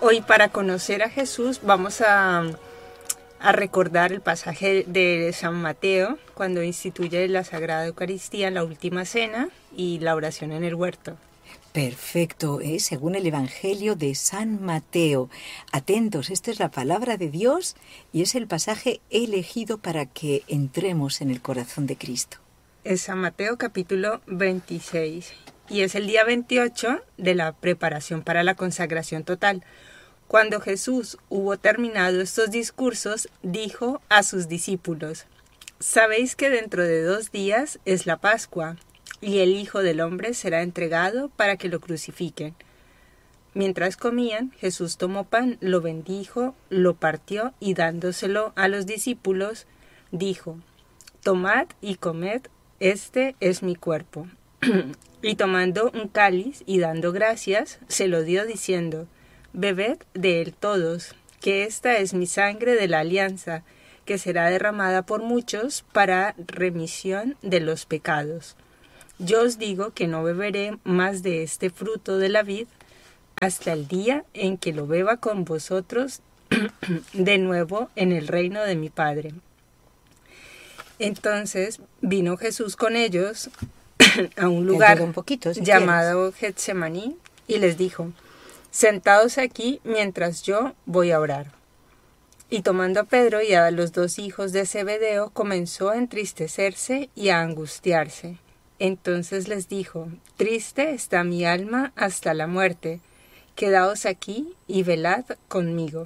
Hoy, para conocer a Jesús, vamos a recordar el pasaje de San Mateo cuando instituye la Sagrada Eucaristía, la Última Cena y la oración en el huerto. Perfecto, según el Evangelio de San Mateo. Atentos, esta es la palabra de Dios y es el pasaje elegido para que entremos en el corazón de Cristo. Es San Mateo capítulo 26 y es el día 28 de la preparación para la consagración total. Cuando Jesús hubo terminado estos discursos, dijo a sus discípulos: «Sabéis que dentro de 2 días es la Pascua, y el Hijo del Hombre será entregado para que lo crucifiquen». Mientras comían, Jesús tomó pan, lo bendijo, lo partió y dándoselo a los discípulos, dijo: «Tomad y comed, este es mi cuerpo». Y tomando un cáliz y dando gracias, se lo dio diciendo: «Bebed de él todos, que esta es mi sangre de la alianza, que será derramada por muchos para remisión de los pecados. Yo os digo que no beberé más de este fruto de la vid hasta el día en que lo beba con vosotros de nuevo en el reino de mi Padre». Entonces vino Jesús con ellos a un lugar llamado Getsemaní y les dijo: «Sentaos aquí mientras yo voy a orar». Y tomando a Pedro y a los 2 hijos de Zebedeo, comenzó a entristecerse y a angustiarse. Entonces les dijo: «Triste está mi alma hasta la muerte. Quedaos aquí y velad conmigo».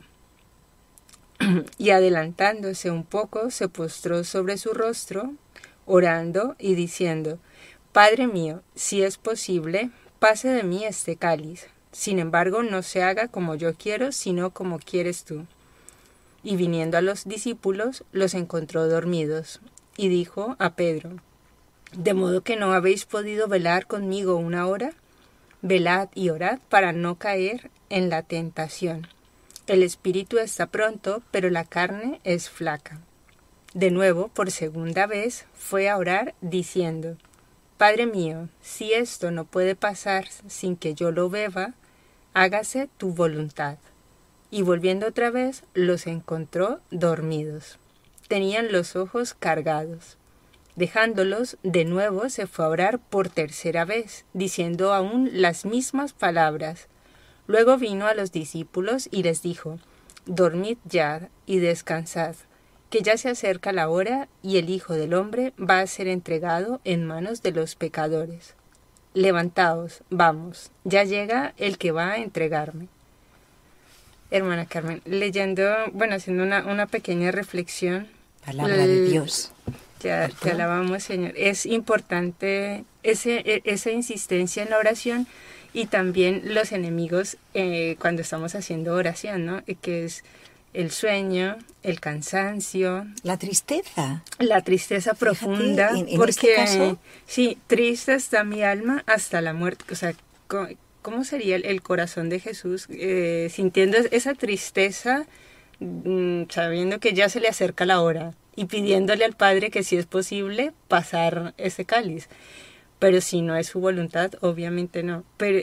Y adelantándose un poco, se postró sobre su rostro, orando y diciendo: «Padre mío, si es posible, pase de mí este cáliz. Sin embargo, no se haga como yo quiero, sino como quieres tú». Y viniendo a los discípulos, los encontró dormidos, y dijo a Pedro: «¿De modo que no habéis podido velar conmigo 1 hora? Velad y orad para no caer en la tentación. El espíritu está pronto, pero la carne es flaca». De nuevo, por 2ª vez, fue a orar diciendo: «Padre mío, si esto no puede pasar sin que yo lo beba, hágase tu voluntad». Y volviendo otra vez, los encontró dormidos. Tenían los ojos cargados. Dejándolos, de nuevo se fue a orar por 3ª vez, diciendo aún las mismas palabras. Luego vino a los discípulos y les dijo: «Dormid ya y descansad, que ya se acerca la hora y el Hijo del Hombre va a ser entregado en manos de los pecadores. Levantaos, vamos, ya llega el que va a entregarme». Hermana Carmen, haciendo una pequeña reflexión. Palabra de Dios. Te alabamos, Señor. Es importante esa insistencia en la oración y también los enemigos cuando estamos haciendo oración, ¿no? Que es el sueño, el cansancio. La tristeza. La tristeza profunda. En porque, este caso, sí, triste está mi alma hasta la muerte. O sea, ¿cómo sería el corazón de Jesús sintiendo esa tristeza, sabiendo que ya se le acerca la hora y pidiéndole al Padre que si es posible pasar ese cáliz? Pero si no es su voluntad, obviamente no. Pero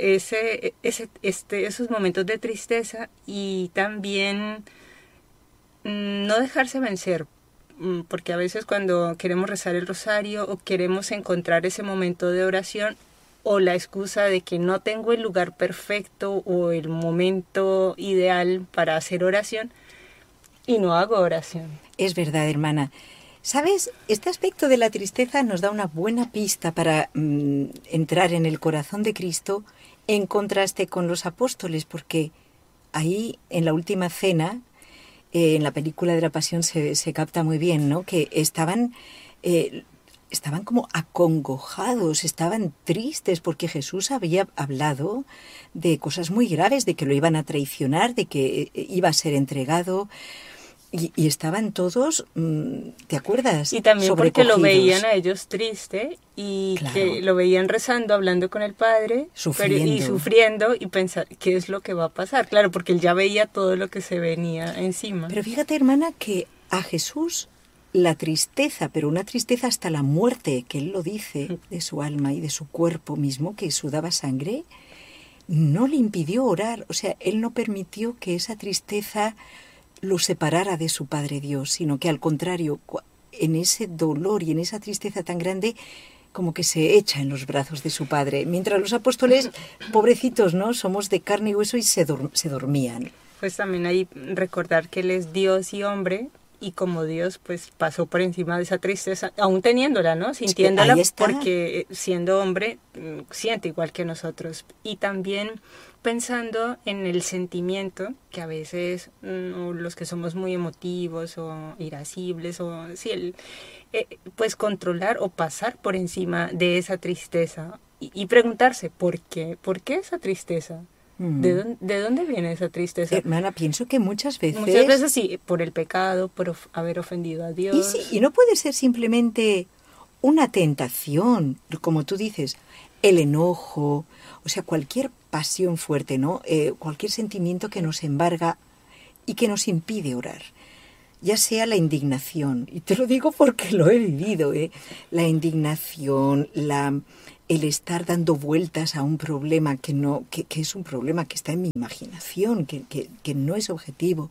esos momentos de tristeza y también no dejarse vencer, porque a veces cuando queremos rezar el rosario o queremos encontrar ese momento de oración, o la excusa de que no tengo el lugar perfecto o el momento ideal para hacer oración y no hago oración. Es verdad, hermana. ¿Sabes? Este aspecto de la tristeza nos da una buena pista para entrar en el corazón de Cristo en contraste con los apóstoles, porque ahí en la Última Cena, en la película de la Pasión se capta muy bien, ¿no? Que estaban como acongojados, estaban tristes porque Jesús había hablado de cosas muy graves, de que lo iban a traicionar, de que iba a ser entregado. Y estaban todos, ¿te acuerdas? Y también porque lo veían a ellos triste y claro, que lo veían rezando, hablando con el Padre sufriendo y pensar qué es lo que va a pasar. Claro, porque él ya veía todo lo que se venía encima. Pero fíjate, hermana, que a Jesús la tristeza, pero una tristeza hasta la muerte, que él lo dice, de su alma y de su cuerpo mismo, que sudaba sangre, no le impidió orar. O sea, él no permitió que esa tristeza lo separara de su Padre Dios, sino que al contrario, en ese dolor y en esa tristeza tan grande, como que se echa en los brazos de su Padre. Mientras los apóstoles, pobrecitos, ¿no? Somos de carne y hueso y se dormían. Pues también hay recordar que Él es Dios y hombre, y como Dios, pues pasó por encima de esa tristeza, aún teniéndola, ¿no? Sintiéndola, porque siendo hombre, siente igual que nosotros. Y también pensando en el sentimiento, que a veces los que somos muy emotivos o irascibles, o sí, pues controlar o pasar por encima de esa tristeza y preguntarse, ¿por qué? ¿Por qué esa tristeza? ¿De dónde viene esa tristeza? Hermana, pienso que muchas veces... Muchas veces sí, por el pecado, por haber ofendido a Dios. Y no puede ser simplemente una tentación, como tú dices, el enojo, o sea, cualquier pasión fuerte, ¿no? Cualquier sentimiento que nos embarga y que nos impide orar. Ya sea la indignación, y te lo digo porque lo he vivido, la indignación, el estar dando vueltas a un problema que es un problema que está en mi imaginación, que no es objetivo.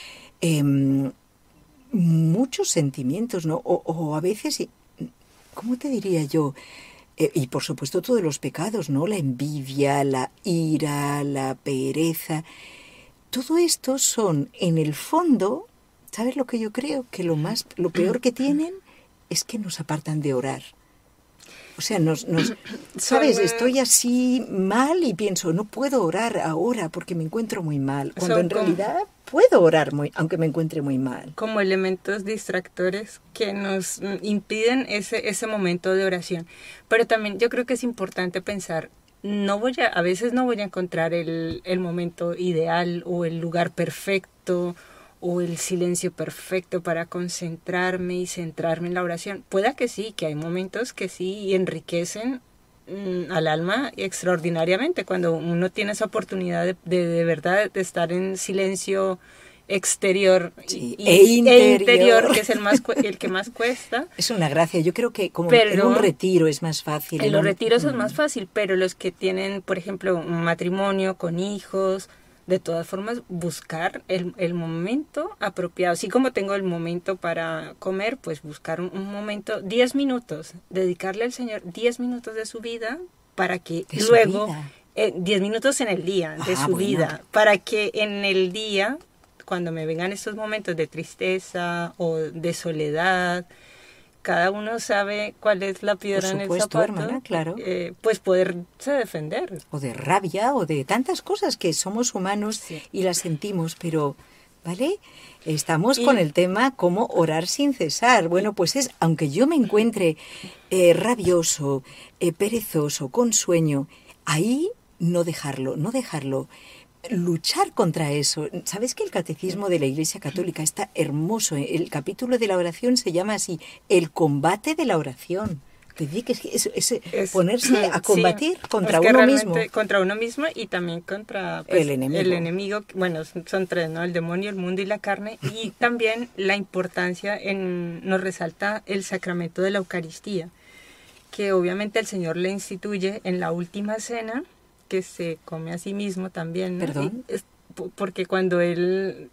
Muchos sentimientos, ¿no? O a veces, ¿cómo te diría yo? Y por supuesto todos los pecados, ¿no? La envidia, la ira, la pereza. Todo esto son, en el fondo, ¿sabes lo que yo creo? Que lo peor que tienen es que nos apartan de orar. O sea, ¿sabes? Estoy así mal y pienso, no puedo orar ahora porque me encuentro muy mal. Cuando en realidad puedo orar aunque me encuentre muy mal. Como elementos distractores que nos impiden ese momento de oración. Pero también yo creo que es importante pensar, a veces no voy a encontrar el momento ideal o el lugar perfecto o el silencio perfecto para concentrarme y centrarme en la oración. Pueda que sí, que hay momentos que sí enriquecen al alma extraordinariamente, cuando uno tiene esa oportunidad de verdad de estar en silencio exterior e interior, que es el que más cuesta. Es una gracia, yo creo que como en un retiro es más fácil. En los retiros es más fácil, pero los que tienen, por ejemplo, un matrimonio con hijos, de todas formas, buscar el momento apropiado. Así como tengo el momento para comer, pues buscar un momento, 10 minutos, dedicarle al Señor 10 minutos de su vida para que luego, 10 minutos en el día de su vida, para que en el día, cuando me vengan estos momentos de tristeza o de soledad, cada uno sabe cuál es la piedra en el zapato, hermana, claro. Pues poderse defender. O de rabia, o de tantas cosas que somos humanos y las sentimos, pero, ¿vale? Estamos con el tema cómo orar sin cesar. Bueno, pues aunque yo me encuentre rabioso, perezoso, con sueño, ahí no dejarlo. Luchar contra eso. ¿Sabes que el catecismo de la Iglesia Católica está hermoso? El capítulo de la oración se llama así, el combate de la oración. Te digo que es ponerse a combatir contra uno mismo. Contra uno mismo y también contra el enemigo. Bueno, son tres, ¿no? El demonio, el mundo y la carne. Y también la importancia nos resalta el sacramento de la Eucaristía, que obviamente el Señor le instituye en la última cena, que se come a sí mismo también, ¿no? ¿Perdón? Porque cuando él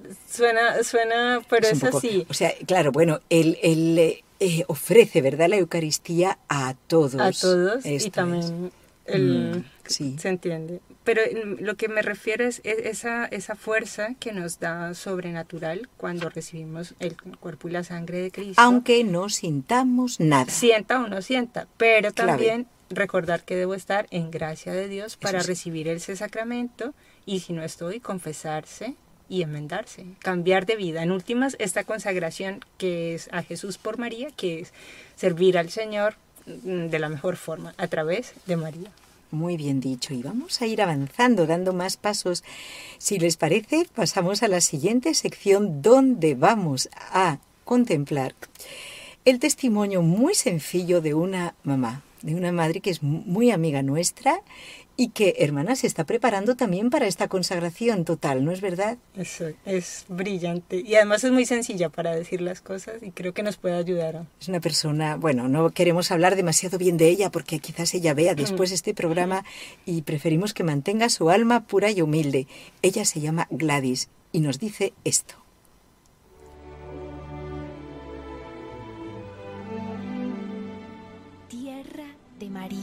suena, pero es así. O sea, claro, bueno, él ofrece, ¿verdad?, la Eucaristía a todos. A todos, y también se entiende. Pero lo que me refiero es esa fuerza que nos da sobrenatural cuando recibimos el cuerpo y la sangre de Cristo. Aunque no sintamos nada. Sienta o no sienta, pero también recordar que debo estar en gracia de Dios para recibir ese sacramento, y si no estoy, confesarse y enmendarse, cambiar de vida. En últimas, esta consagración que es a Jesús por María, que es servir al Señor de la mejor forma, a través de María. Muy bien dicho, y vamos a ir avanzando, dando más pasos. Si les parece, pasamos a la siguiente sección, donde vamos a contemplar el testimonio muy sencillo de una mamá, de una madre que es muy amiga nuestra Y que, hermana, se está preparando también para esta consagración total, ¿no es verdad? Eso es brillante. Y además es muy sencilla para decir las cosas y creo que nos puede ayudar. Es una persona, bueno, no queremos hablar demasiado bien de ella porque quizás ella vea después este programa y preferimos que mantenga su alma pura y humilde. Ella se llama Gladys y nos dice esto. Tierra de María.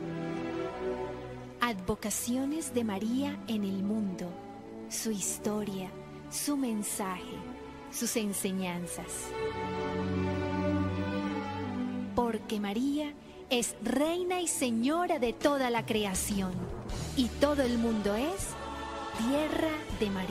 Advocaciones de María en el mundo, su historia, su mensaje, sus enseñanzas. Porque María es reina y señora de toda la creación y todo el mundo es tierra de María.